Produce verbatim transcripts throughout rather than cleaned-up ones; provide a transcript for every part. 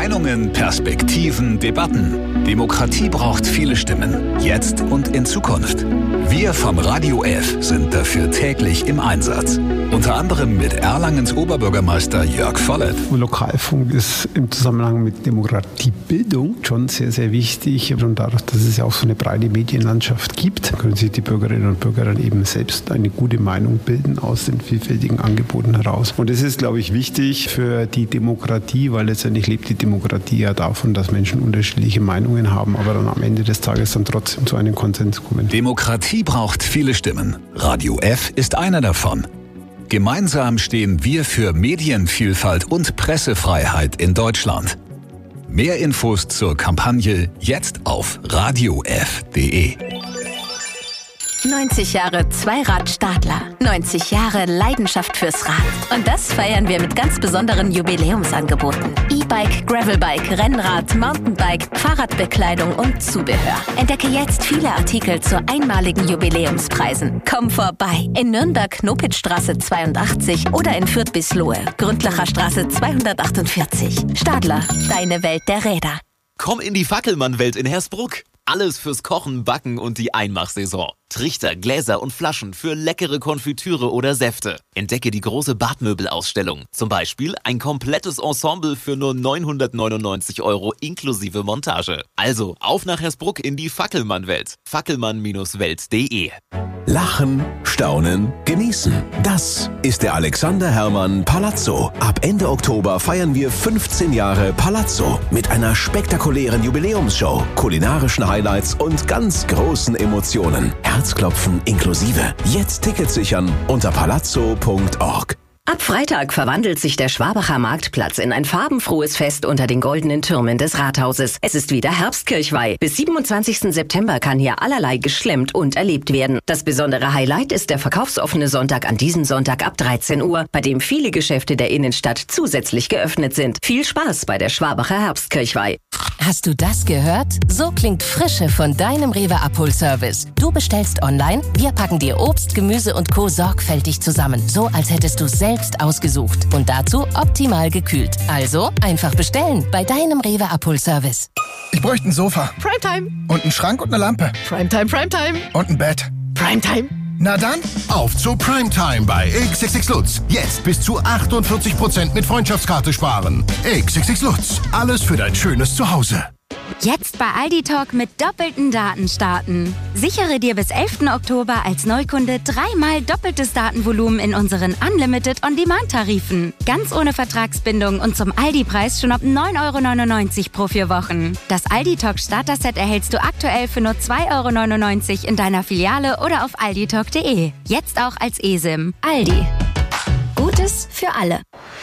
Meinungen, Perspektiven, Debatten. Demokratie braucht viele Stimmen. Jetzt und in Zukunft. Wir vom Radio F sind dafür täglich im Einsatz. Unter anderem mit Erlangens Oberbürgermeister Jörg Vollert. Lokalfunk ist im Zusammenhang mit Demokratiebildung schon sehr, sehr wichtig. Und dadurch, dass es ja auch so eine breite Medienlandschaft gibt, können sich die Bürgerinnen und Bürger dann eben selbst eine gute Meinung bilden aus den vielfältigen Angeboten heraus. Und das ist, glaube ich, wichtig für die Demokratie, weil letztendlich lebt die Demokratie ja davon, dass Menschen unterschiedliche Meinungen haben, aber dann am Ende des Tages dann trotzdem zu einem Konsens kommen. Demokratie braucht viele Stimmen. Radio F ist einer davon. Gemeinsam stehen wir für Medienvielfalt und Pressefreiheit in Deutschland. Mehr Infos zur Kampagne jetzt auf radio f punkt de. neunzig Jahre Zweirad-Stadler. neunzig Jahre Leidenschaft fürs Rad. Und das feiern wir mit ganz besonderen Jubiläumsangeboten. E-Bike, Gravelbike, Rennrad, Mountainbike, Fahrradbekleidung und Zubehör. Entdecke jetzt viele Artikel zu einmaligen Jubiläumspreisen. Komm vorbei. In Nürnberg Knopitzstraße zweiundachtzig oder in Fürth-Bislohe Gründlacher Straße zweihundertachtundvierzig. Stadler, deine Welt der Räder. Komm in die Fackelmann-Welt in Hersbruck. Alles fürs Kochen, Backen und die Einmachsaison. Trichter, Gläser und Flaschen für leckere Konfitüre oder Säfte. Entdecke die große Badmöbelausstellung. Zum Beispiel ein komplettes Ensemble für nur neunhundertneunundneunzig Euro inklusive Montage. Also auf nach Hersbruck in die Fackelmann-Welt. fackelmann Bindestrich welt punkt de. Lachen, staunen, genießen. Das ist der Alexander Herrmann Palazzo. Ab Ende Oktober feiern wir fünfzehn Jahre Palazzo mit einer spektakulären Jubiläumsshow, kulinarischen Highlights und ganz großen Emotionen. Herzklopfen inklusive. Jetzt Tickets sichern unter palazzo punkt org. Ab Freitag verwandelt sich der Schwabacher Marktplatz in ein farbenfrohes Fest unter den goldenen Türmen des Rathauses. Es ist wieder Herbstkirchweih. Bis siebenundzwanzigsten September kann hier allerlei geschlemmt und erlebt werden. Das besondere Highlight ist der verkaufsoffene Sonntag an diesem Sonntag ab dreizehn Uhr, bei dem viele Geschäfte der Innenstadt zusätzlich geöffnet sind. Viel Spaß bei der Schwabacher Herbstkirchweih. Hast du das gehört? So klingt Frische von deinem Rewe-Abholservice. Du bestellst online, wir packen dir Obst, Gemüse und Co. sorgfältig zusammen. So, als hättest du es selbst ausgesucht. Und dazu optimal gekühlt. Also einfach bestellen bei deinem Rewe-Abholservice. Ich bräuchte ein Sofa. Primetime. Und einen Schrank und eine Lampe. Primetime, Primetime. Und ein Bett. Primetime. Na dann, auf zu Primetime bei X X X Lutz. Jetzt bis zu achtundvierzig Prozent mit Freundschaftskarte sparen. X X X Lutz. Alles für dein schönes Zuhause. Jetzt bei Aldi Talk mit doppelten Daten starten. Sichere dir bis elften Oktober als Neukunde dreimal doppeltes Datenvolumen in unseren Unlimited On-Demand-Tarifen. Ganz ohne Vertragsbindung und zum Aldi-Preis schon ab neun Euro neunundneunzig pro vier Wochen. Das Aldi Talk Starter-Set erhältst du aktuell für nur zwei Euro neunundneunzig in deiner Filiale oder auf alditalk punkt de. Jetzt auch als eSIM. Aldi. Gutes für alle.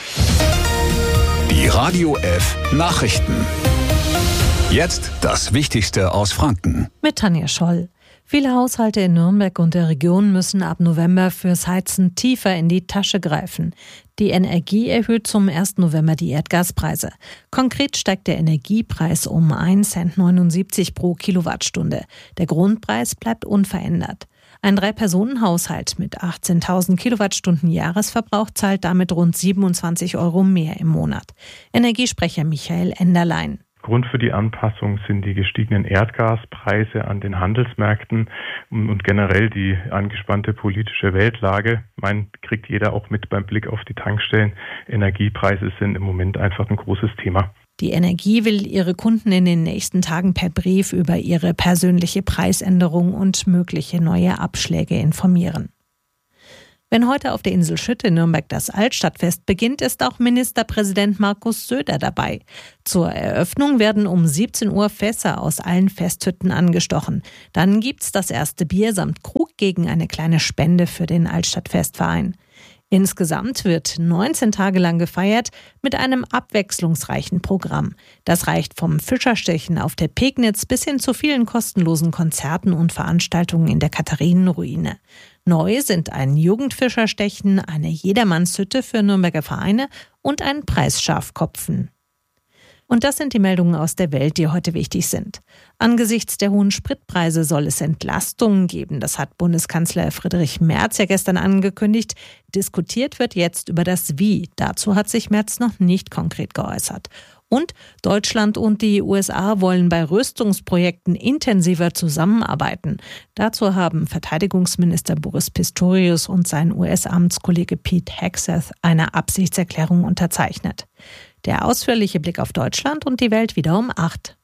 Die Radio F Nachrichten. Jetzt das Wichtigste aus Franken. Mit Tanja Scholl. Viele Haushalte in Nürnberg und der Region müssen ab November fürs Heizen tiefer in die Tasche greifen. Die N R G erhöht zum ersten November die Erdgaspreise. Konkret steigt der Energiepreis um ein Komma neunundsiebzig Cent pro Kilowattstunde. Der Grundpreis bleibt unverändert. Ein Drei-Personen-Haushalt mit achtzehntausend Kilowattstunden Jahresverbrauch zahlt damit rund siebenundzwanzig Euro mehr im Monat. Energiesprecher Michael Enderlein. Grund für die Anpassung sind die gestiegenen Erdgaspreise an den Handelsmärkten und generell die angespannte politische Weltlage. Man kriegt jeder auch mit beim Blick auf die Tankstellen. Energiepreise sind im Moment einfach ein großes Thema. Die Energie will ihre Kunden in den nächsten Tagen per Brief über ihre persönliche Preisänderung und mögliche neue Abschläge informieren. Wenn heute auf der Insel Schütt in Nürnberg das Altstadtfest beginnt, ist auch Ministerpräsident Markus Söder dabei. Zur Eröffnung werden um siebzehn Uhr Fässer aus allen Festhütten angestochen. Dann gibt's das erste Bier samt Krug gegen eine kleine Spende für den Altstadtfestverein. Insgesamt wird neunzehn Tage lang gefeiert mit einem abwechslungsreichen Programm. Das reicht vom Fischerstechen auf der Pegnitz bis hin zu vielen kostenlosen Konzerten und Veranstaltungen in der Katharinenruine. Neu sind ein Jugendfischerstechen, eine Jedermannshütte für Nürnberger Vereine und ein Preisschafkopfen. Und das sind die Meldungen aus der Welt, die heute wichtig sind. Angesichts der hohen Spritpreise soll es Entlastungen geben. Das hat Bundeskanzler Friedrich Merz ja gestern angekündigt. Diskutiert wird jetzt über das Wie. Dazu hat sich Merz noch nicht konkret geäußert. Und Deutschland und die U S A wollen bei Rüstungsprojekten intensiver zusammenarbeiten. Dazu haben Verteidigungsminister Boris Pistorius und sein U S-Amtskollege Pete Hegseth eine Absichtserklärung unterzeichnet. Der ausführliche Blick auf Deutschland und die Welt wieder um acht.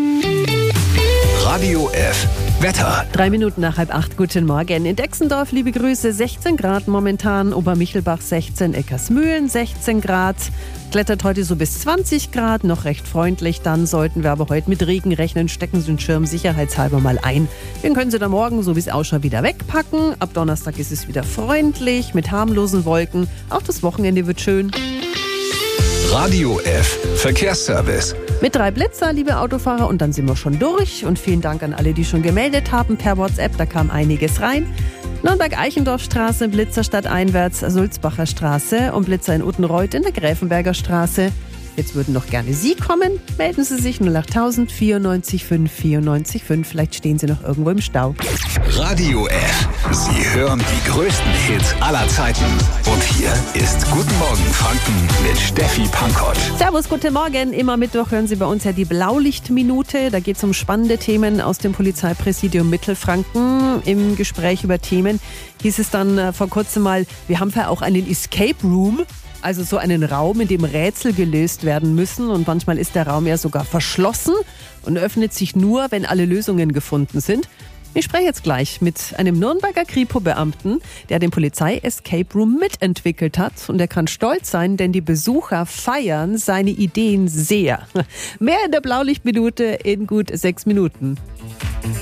Radio F. Wetter. Drei Minuten nach halb acht. Guten Morgen. In Dexendorf, liebe Grüße, sechzehn Grad momentan. Obermichelbach sechzehn, Eckersmühlen sechzehn Grad. Klettert heute so bis zwanzig Grad, noch recht freundlich. Dann sollten wir aber heute mit Regen rechnen. Stecken Sie den Schirm sicherheitshalber mal ein. Den können Sie dann morgen, so wie es ausschaut, wieder wegpacken. Ab Donnerstag ist es wieder freundlich mit harmlosen Wolken. Auch das Wochenende wird schön. Radio F. Verkehrsservice. Mit drei Blitzer, liebe Autofahrer, und dann sind wir schon durch. Und vielen Dank an alle, die schon gemeldet haben per WhatsApp, da kam einiges rein. Nürnberg-Eichendorf-Straße, Blitzer stadteinwärts, Sulzbacher Straße und Blitzer in Uttenreuth in der Gräfenberger Straße. Jetzt würden noch gerne Sie kommen. Melden Sie sich null acht tausend vierundneunzig fünf vierundneunzig fünf. Vielleicht stehen Sie noch irgendwo im Stau. Radio F. Sie hören die größten Hits aller Zeiten. Und hier ist Guten Morgen Franken mit Steffi Pankott. Servus, guten Morgen. Immer Mittwoch hören Sie bei uns ja die Blaulichtminute. Da geht es um spannende Themen aus dem Polizeipräsidium Mittelfranken. Im Gespräch über Themen hieß es dann äh, vor kurzem mal, wir haben ja auch einen Escape Room. Also so einen Raum, in dem Rätsel gelöst werden müssen, und manchmal ist der Raum ja sogar verschlossen und öffnet sich nur, wenn alle Lösungen gefunden sind. Ich spreche jetzt gleich mit einem Nürnberger Kripo-Beamten, der den Polizei-Escape Room mitentwickelt hat, und er kann stolz sein, denn die Besucher feiern seine Ideen sehr. Mehr in der Blaulichtminute in gut sechs Minuten.